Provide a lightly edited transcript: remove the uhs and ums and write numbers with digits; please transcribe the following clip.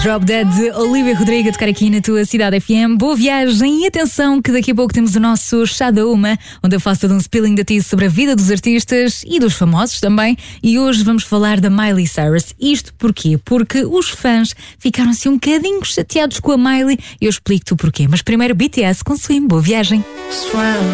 Drop Dead de Olivia Rodrigo a tocar aqui na tua Cidade FM. Boa viagem e atenção que daqui a pouco temos o nosso Chá da Uma, onde eu faço todo um spilling de ti sobre a vida dos artistas e dos famosos também. E hoje vamos falar da Miley Cyrus. Isto porquê? Porque os fãs ficaram-se um bocadinho chateados com a Miley e eu explico-te o porquê. Mas primeiro BTS com Swim. Boa viagem.